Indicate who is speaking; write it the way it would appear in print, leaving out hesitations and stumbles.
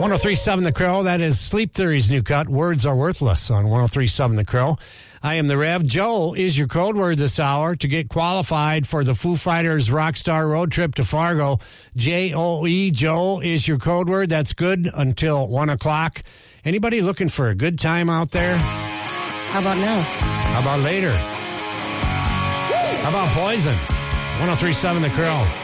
Speaker 1: 1037 The Crow. That is Sleep Theory's new cut, Words Are Worthless, on 1037 The Crow. I am the Rev. Joe is your code word this hour to get qualified for the Foo Fighters Rockstar Road Trip to Fargo. J-O-E, Joe is your code word. That's good until 1 o'clock. Anybody looking for a good time out there?
Speaker 2: How about now?
Speaker 1: How about later? How about Poison? 1037 The Crow.